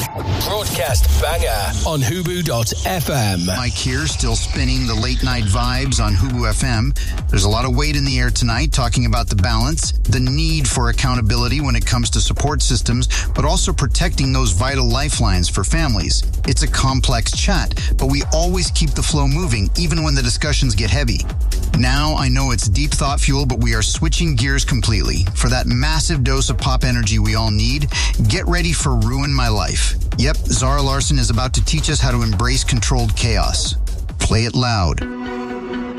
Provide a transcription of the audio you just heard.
Broadcast banger on Hubu.fm. Mike here, still spinning the late night vibes on Hubu FM. There's a lot of weight in the air tonight, talking about the balance, the need for accountability when it comes to support systems, but also protecting those vital lifelines for families. It's a complex chat, but we always keep the flow moving, even when the discussions get heavy. Now, I know it's deep thought fuel, but we are switching gears completely. For that massive dose of pop energy we all need, get ready for Ruin My Life. Yep, Zara Larsson is about to teach us how to embrace controlled chaos. Play it loud.